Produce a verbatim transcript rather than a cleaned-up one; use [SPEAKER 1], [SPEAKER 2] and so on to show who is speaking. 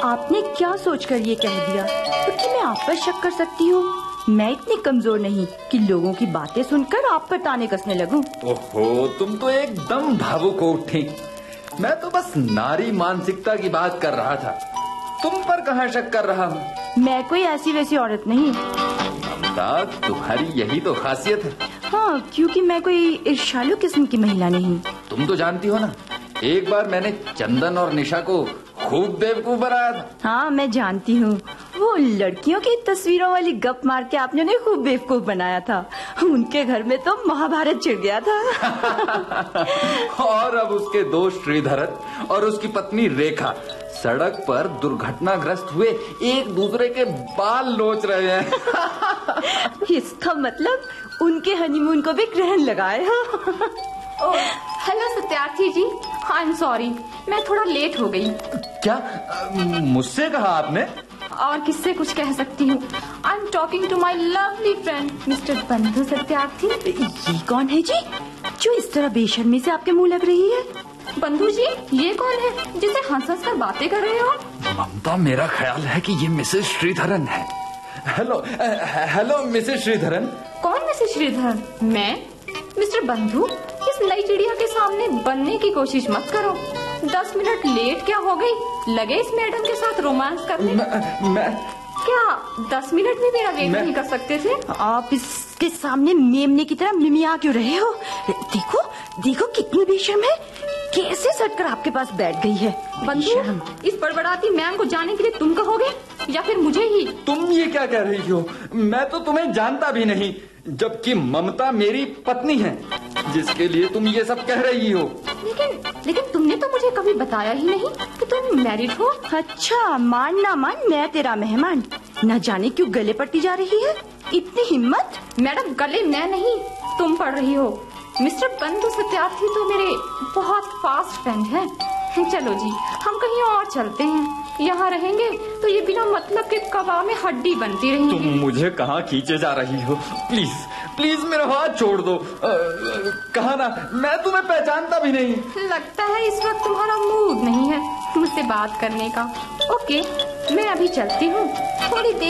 [SPEAKER 1] आपने क्या सोचकर ये कह दिया? क्योंकि मैं आप पर शक कर सकती हूँ। मैं इतनी कमजोर नहीं कि लोगों की बातें सुनकर आप पर ताने कसने लगूं।
[SPEAKER 2] ओहो, तुम तो एकदम भावुक हो उठी। मैं तो बस नारी मानसिकता की बात कर रहा था, तुम पर कहाँ शक कर रहा हूँ।
[SPEAKER 1] मैं कोई ऐसी वैसी औरत नहीं।
[SPEAKER 2] ममता, तुम्हारी यही तो खासियत है।
[SPEAKER 1] हाँ, क्योंकि मैं कोई ईर्ष्यालु किस्म की महिला नहीं।
[SPEAKER 2] तुम तो जानती हो ना, एक बार मैंने चंदन और निशा को खूब बेवकूफ बनाया था।
[SPEAKER 1] हाँ, मैं जानती हूँ। वो लड़कियों की तस्वीरों वाली गप मार के आपने उन्हें खूब बेवकूफ बनाया था। उनके घर में तो महाभारत छिड़ गया था।
[SPEAKER 2] और अब उसके दोस्त श्रीधरन और उसकी पत्नी रेखा सड़क पर दुर्घटनाग्रस्त हुए एक दूसरे के बाल नोच रहे हैं।
[SPEAKER 1] इसका मतलब उनके हनीमून को भी ग्रहण लगाए।
[SPEAKER 3] ओह, hello Satyarthi ji, I am sorry, मैं थोड़ा लेट हो गई।
[SPEAKER 2] क्या मुझसे कहा आपने?
[SPEAKER 3] और किससे कुछ कह सकती हूँ। I am talking to my lovely friend mister बंधु सत्यार्थी।
[SPEAKER 1] ये कौन है जी, जो इस तरह बेशर्मी से आपके मुंह लग रही है?
[SPEAKER 3] बंधु जी, ये कौन है जिसे हंस हंस कर बातें कर रहे हो?
[SPEAKER 2] ममता, मेरा ख्याल है कि ये मिसेस श्रीधरन है। Hello hello Mrs Sreedharan.
[SPEAKER 3] कौन मिसेस श्रीधरन? मैं? मिस्टर बंधु, इस नई चिड़िया के सामने बनने की कोशिश मत करो। दस मिनट लेट क्या हो गई, लगे इस मैडम के साथ रोमांस करने।
[SPEAKER 2] मैं, मैं...
[SPEAKER 3] क्या दस मिनट भी मेरा वेट नहीं कर सकते थे?
[SPEAKER 1] आप इसके सामने मेमने की तरह मिमिया क्यों रहे हो? देखो देखो कितनी बेशर्म है, कैसे सटकर आपके पास बैठ गई है।
[SPEAKER 3] बंधु, इस बड़बड़ाती मैम को जाने के लिए तुम कहोगे या फिर मुझे ही?
[SPEAKER 2] तुम ये क्या कह रही हो? मैं तो तुम्हें जानता भी नहीं, जबकि ममता मेरी पत्नी है, जिसके लिए तुम ये सब कह रही हो।
[SPEAKER 3] लेकिन लेकिन तुमने तो मुझे कभी बताया ही नहीं कि तुम मैरिड हो।
[SPEAKER 1] अच्छा, मान ना मान मैं तेरा मेहमान, न जाने क्यों गले पड़ती जा रही है। इतनी हिम्मत?
[SPEAKER 3] मैडम, गले मैं नहीं तुम पड़ रही हो। मिस्टर बंधु सत्यार्थी तो मेरे बहुत फास्ट फ्रेंड है। चलो जी, हम कहीं और चलते हैं। यहाँ रहेंगे तो ये बिना मतलब के कबाब में हड्डी बनती रहेगी।
[SPEAKER 2] तुम मुझे कहाँ खींचे जा रही हो? प्लीज प्लीज मेरा हाथ छोड़ दो। कहा ना, मैं तुम्हें पहचानता भी नहीं।
[SPEAKER 3] लगता है इस वक्त तुम्हारा मूड नहीं है मुझसे बात करने का। ओके, मैं अभी चलती हूँ, थोड़ी देर